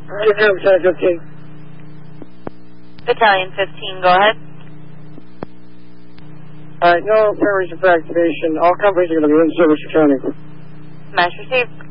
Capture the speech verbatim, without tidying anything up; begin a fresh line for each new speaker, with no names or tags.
Battalion fifteen.
Battalion fifteen, go ahead.
All right, no preparation for activation. All companies are going to be in service accounting.
Smash received.